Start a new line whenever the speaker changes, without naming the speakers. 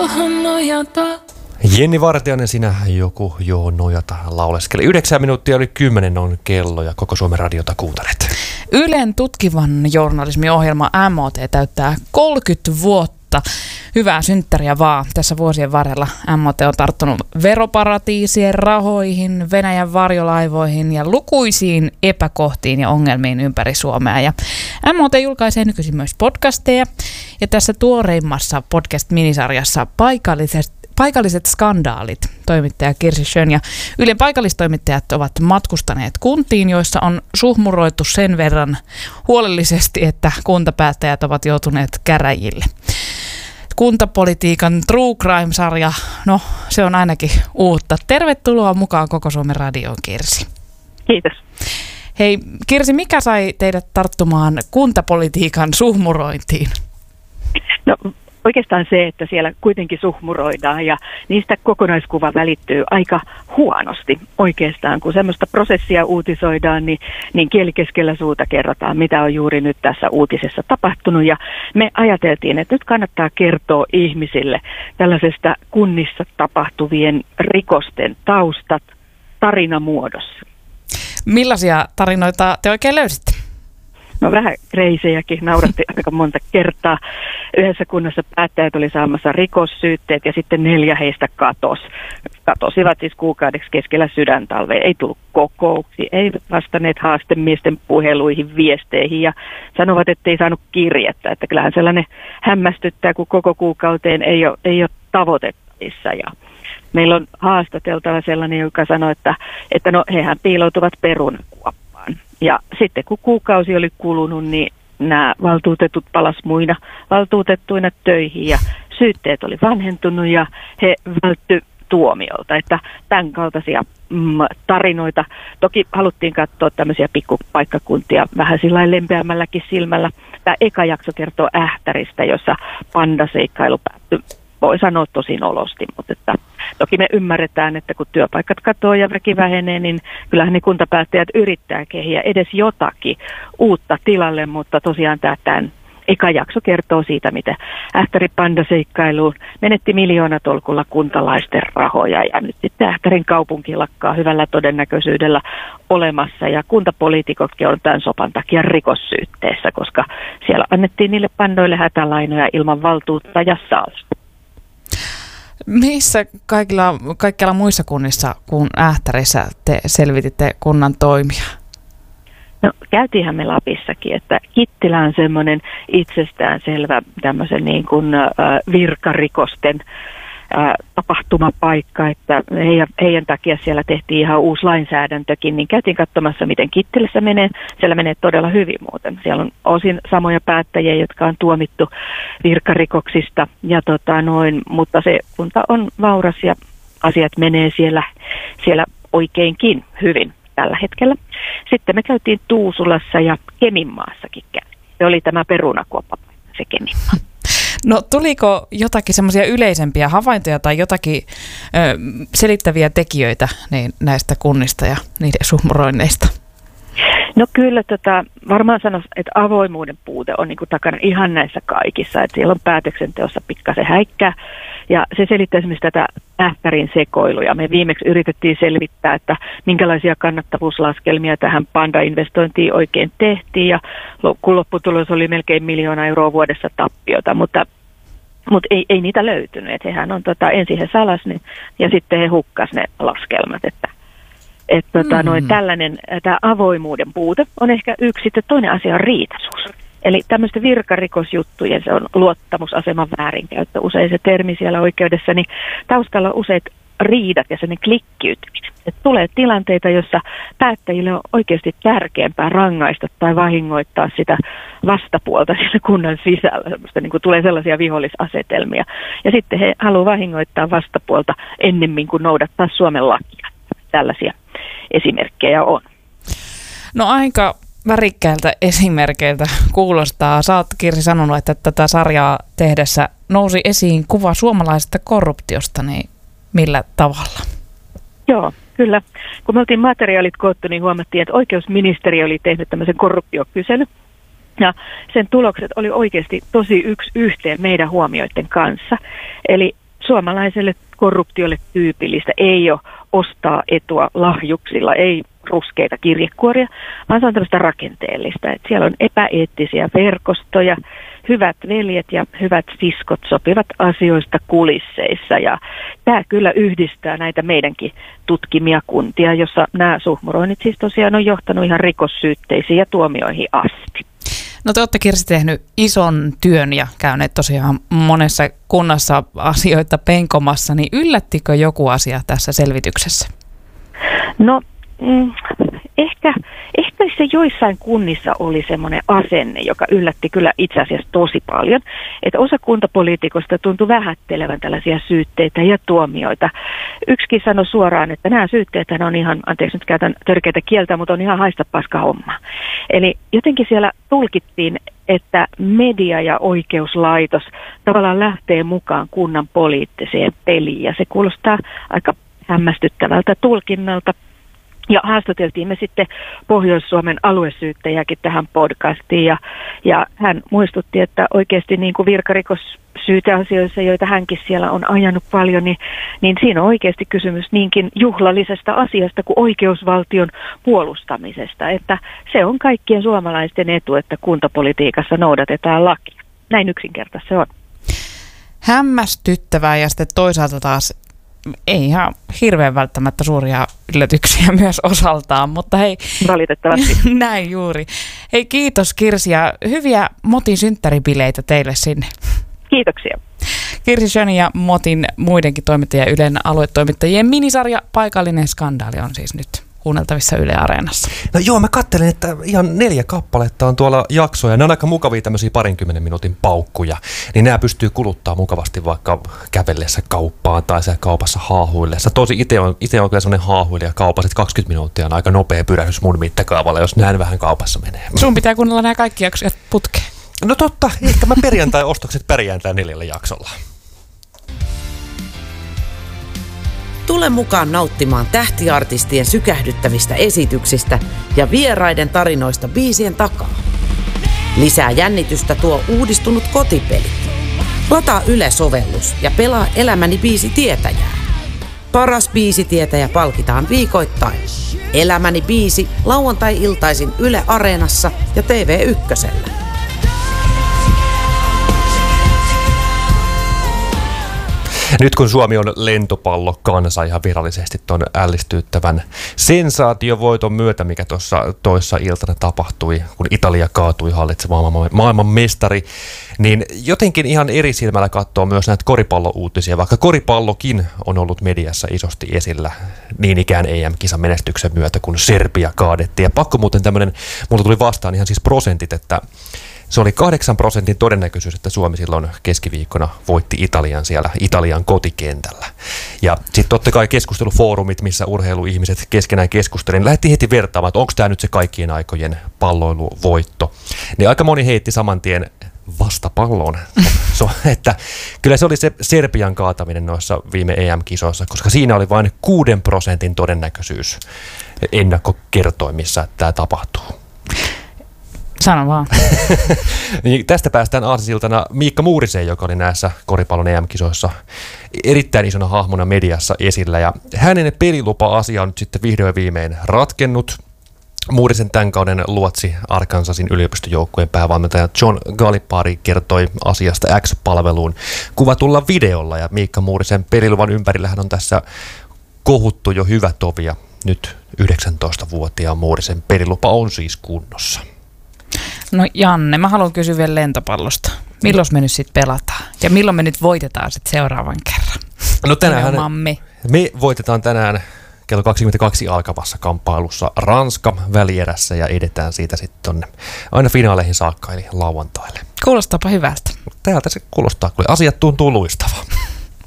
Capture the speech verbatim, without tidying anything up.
johon nojata.
Jenni Vartiainen, sinähän joku joo nojata lauleskeli. Yhdeksän minuuttia oli kymmenen on kello ja Koko Suomen radiota kuuntelet.
Ylen tutkivan journalismiohjelma M O T täyttää kolmekymmentä vuotta. Hyvää synttäriä vaan. Tässä vuosien varrella M O T on tarttunut veroparatiisien rahoihin, Venäjän varjolaivoihin ja lukuisiin epäkohtiin ja ongelmiin ympäri Suomea. Ja M O T julkaisee nykyisin myös podcasteja. Ja tässä tuoreimmassa podcast-minisarjassa paikalliset Paikalliset skandaalit. Toimittaja Kirsi Schön ja Ylen paikallistoimittajat ovat matkustaneet kuntiin, joissa on suhmuroitu sen verran huolellisesti, että kuntapäättäjät ovat joutuneet käräjille. Kuntapolitiikan True Crime-sarja, no se on ainakin uutta. Tervetuloa mukaan Koko Suomen radioon, Kirsi.
Kiitos.
Hei Kirsi, mikä sai teidät tarttumaan kuntapolitiikan suhmurointiin?
No oikeastaan se, että siellä kuitenkin suhmuroidaan ja niistä kokonaiskuva välittyy aika huonosti oikeastaan. Kun semmoista prosessia uutisoidaan, niin, niin kieli keskellä suuta kerrotaan, mitä on juuri nyt tässä uutisessa tapahtunut. Ja me ajateltiin, että nyt kannattaa kertoa ihmisille tällaisesta kunnissa tapahtuvien rikosten taustat tarinamuodossa.
Millaisia tarinoita te oikein löysitte?
No vähän kreisejäkin, nauratti aika monta kertaa. Yhdessä kunnassa päättäjät oli saamassa rikossyytteet ja sitten neljä heistä katos. Katosivat siis kuukaudeksi keskellä sydäntalvea. Ei tullut kokouksiin, ei vastanneet haastemiesten puheluihin, viesteihin ja sanovat, että ei saanut kirjettä. Että kyllähän sellainen hämmästyttää, kun koko kuukauteen ei ole, ei ole tavoitettavissa. Ja meillä on haastateltava sellainen, joka sanoi, että, että no hehän piiloutuvat perunakuoppaan. Ja sitten kun kuukausi oli kulunut, niin nämä valtuutetut palas muina valtuutettuina töihin ja syytteet oli vanhentunut ja he vältty tuomiolta. Että tämän kaltaisia mm, tarinoita. Toki haluttiin katsoa tämmöisiä pikkupaikkakuntia vähän sillä lempeämmälläkin silmällä. Tämä eka jakso kertoo Ähtäristä, jossa pandaseikkailu päättyi. Voi sanoa tosi olosti, mutta että toki me ymmärretään, että kun työpaikat katoaa ja väki vähenee, niin kyllähän ne kuntapäättäjät yrittää kehiä edes jotakin uutta tilalle, mutta tosiaan tämä tämän eka jakso kertoo siitä, miten Ähtäri pandaseikkailuun menetti miljoonatolkulla kuntalaisten rahoja ja nyt sitten Ähtärin kaupunki lakkaa hyvällä todennäköisyydellä olemassa ja kuntapoliitikotkin on tämän sopan takia rikossyytteessä, koska siellä annettiin niille pandoille hätälainoja ilman valtuutta ja salsta.
Missä kaikilla, kaikilla muissa kunnissa kuin Ähtärissä te selvititte kunnan toimia?
No käytiinhän me Lapissakin, että Kittilä on semmoinen itsestäänselvä tämmöisen niin kuin äh, virkarikosten äh, tapahtumapaikka, että heidän, heidän takia siellä tehtiin ihan uusi lainsäädäntökin, niin käytiin katsomassa, miten Kittilässä menee. Siellä menee todella hyvin muuten. Siellä on osin samoja päättäjiä, jotka on tuomittu virkarikoksista, ja tota noin, mutta se kunta on vauras ja asiat menee siellä, siellä oikeinkin hyvin tällä hetkellä. Sitten me käytiin Tuusulassa ja Keminmaassakin käy. Se oli tämä perunakuoppa, se Keminmaa.
No tuliko jotakin semmoisia yleisempiä havaintoja tai jotakin ö, selittäviä tekijöitä niin näistä kunnista ja niiden suhmuroinneista?
No kyllä, tota, varmaan sanoisin, että avoimuuden puute on niin kuin takana ihan näissä kaikissa. Että siellä on päätöksenteossa pikkasen häikkää. Ja se selittää esimerkiksi tätä Ähtärin sekoiluja. Me viimeksi yritettiin selvittää, että minkälaisia kannattavuuslaskelmia tähän Panda-investointiin oikein tehtiin. Ja kun lopputulos oli melkein miljoona euroa vuodessa tappiota, mutta, mutta ei, ei niitä löytynyt. Että hehän on, tota, ensin he salas ne ja sitten he hukkas ne laskelmat, että Että tota, noin, tällainen tämä avoimuuden puute on ehkä yksi. Sitten toinen asia on riitaisuus. Eli tämmöisten virkarikosjuttujen, se on luottamusaseman väärinkäyttö. Usein se termi siellä oikeudessa, niin taustalla on useat riidat ja sellainen klikkiytyminen. Että tulee tilanteita, jossa päättäjille on oikeasti tärkeämpää rangaista tai vahingoittaa sitä vastapuolta siinä kunnan sisällä. Semmoista, niin kuin tulee sellaisia vihollisasetelmia. Ja sitten he haluavat vahingoittaa vastapuolta ennemmin kuin noudattaa Suomen lakia. Tällaisia esimerkkejä on.
No aika värikkäiltä esimerkkeiltä kuulostaa. Sä oot, Kirsi, sanonut, että tätä sarjaa tehdessä nousi esiin kuva suomalaisesta korruptiosta, niin millä tavalla?
Joo, kyllä. Kun me oltiin materiaalit koottu, niin huomattiin, että oikeusministeriö oli tehnyt tämmöisen korruptiokyselyn. Ja sen tulokset oli oikeasti tosi yksi yhteen meidän huomioiden kanssa. Eli suomalaiselle korruptiolle tyypillistä ei ole ostaa etua lahjuksilla, ei ruskeita kirjekuoria, vaan se on tämmöistä rakenteellista. Että siellä on epäeettisiä verkostoja, hyvät veljet ja hyvät siskot sopivat asioista kulisseissa. Ja tämä kyllä yhdistää näitä meidänkin tutkimia kuntia, jossa nämä suhmuroinnit siis tosiaan on johtanut ihan rikossyytteisiin ja tuomioihin asti.
No te olette, Kirsi, tehnyt ison työn ja käyneet tosiaan monessa kunnassa asioita penkomassa, niin yllättikö joku asia tässä selvityksessä?
No mm, ehkä, ehkä se joissain kunnissa oli semmoinen asenne, joka yllätti kyllä itse asiassa tosi paljon, että osa kuntapoliitikosta tuntui vähättelevän tällaisia syytteitä ja tuomioita. Yksikin sanoi suoraan, että nämä syytteet on ihan, anteeksi nyt käytän törkeitä kieltä, mutta on ihan haista paska homma. Eli jotenkin siellä tulkittiin, että media ja oikeuslaitos tavallaan lähtee mukaan kunnan poliittiseen peliin, ja se kuulostaa aika hämmästyttävältä tulkinnalta. Ja haastateltiin me sitten Pohjois-Suomen aluesyyttäjäkin tähän podcastiin, ja, ja hän muistutti, että oikeasti niin kuin virkarikossyyteasioissa, joita hänkin siellä on ajanut paljon, niin, niin siinä on oikeasti kysymys niinkin juhlallisesta asiasta kuin oikeusvaltion puolustamisesta, että se on kaikkien suomalaisten etu, että kuntapolitiikassa noudatetaan lakia. Näin yksinkertaisesti se on.
Hämmästyttävää, ja sitten toisaalta taas ei ihan hirveän välttämättä suuria yllätyksiä myös osaltaan, mutta hei.
Valitettavasti.
Näin juuri. Hei, kiitos Kirsi, ja hyviä Motin synttäribileitä teille sinne.
Kiitoksia.
Kirsi Schön ja Motin muidenkin toimittajien, Ylen aluetoimittajien minisarja Paikallinen skandaali on siis nyt kuunneltavissa Yle Areenassa.
No joo, mä katselin, että ihan neljä kappaletta on tuolla jaksoja. Ne on aika mukavia tämmöisiä parinkymmenen minuutin paukkuja. Niin nämä pystyy kuluttaa mukavasti vaikka kävellessä kauppaan tai siellä kaupassa haahuillessa. Tosi itse on, ite on kyllä semmoinen haahuilija kaupassa, että kaksikymmentä minuuttia on aika nopea pyrähdys mun mittakaavalla, jos näin vähän kaupassa menee.
Sun pitää kuunnella nämä kaikki jaksot putkeen.
No totta, ehkä mä perjantai-ostokset pärjään neljällä jaksolla.
Tule mukaan nauttimaan tähtiartistien sykähdyttävistä esityksistä ja vieraiden tarinoista biisien takaa. Lisää jännitystä tuo uudistunut kotipeli. Lataa Yle-sovellus ja pelaa Elämäni biisitietäjää. Paras biisitietäjä palkitaan viikoittain. Elämäni biisi lauantai-iltaisin Yle Areenassa ja T V ykkösellä.
Nyt kun Suomi on lentopallo kansa ihan virallisesti tuon ällistyttävän sensaatiovoiton myötä, mikä tuossa toissa iltana tapahtui, kun Italia kaatui hallitsemaan maailman mestari, niin jotenkin ihan eri silmällä katsoo myös näitä koripallouutisia, vaikka koripallokin on ollut mediassa isosti esillä niin ikään E M-kisan menestyksen myötä, kun Serbia kaadettiin. Ja pakko muuten tämmöinen, mulla tuli vastaan ihan siis prosentit, että se oli kahdeksan prosentin todennäköisyys, että Suomi silloin keskiviikkona voitti Italian siellä Italian kotikentällä. Ja sitten totta kai keskustelufoorumit, missä urheiluihmiset keskenään keskustelivat, lähdettiin heti vertaamaan, että onko tämä nyt se kaikkien aikojen palloiluvoitto. Niin aika moni heitti saman tien vastapalloon, so, että kyllä se oli se Serbian kaataminen noissa viime E M-kisoissa, koska siinä oli vain kuuden prosentin todennäköisyys ennakkokertoimissa, että tämä tapahtuu.
Sano vaan.
Niin tästä päästään aasisiltana Miikka Muuriseen, joka oli näissä koripallon E M-kisoissa erittäin isona hahmona mediassa esillä. Ja hänen pelilupa-asia on nyt sitten vihdoin viimein ratkennut. Muurisen tämän kauden luotsi Arkansasin yliopistojoukkueen päävalmentaja John Galipari kertoi asiasta X-palveluun kuvatulla videolla. Ja Miikka Muurisen peliluvan ympärillähän on tässä kohuttu jo hyvä tovi. Ja nyt yhdeksäntoistavuotiaan Muurisen pelilupa on siis kunnossa.
No Janne, mä haluan kysyä vielä lentopallosta. Milloin me nyt sitten pelataan? Ja milloin me nyt voitetaan sitten seuraavan kerran?
No tänään me. me voitetaan tänään kello kaksikymmentäkaksi alkavassa kamppailussa Ranska välierässä ja edetään siitä sitten tonne aina finaaleihin saakka eli lauantaille.
Kuulostaapa hyvältä.
Täältä se kuulostaa, kun asiat tuntuu luistavaa.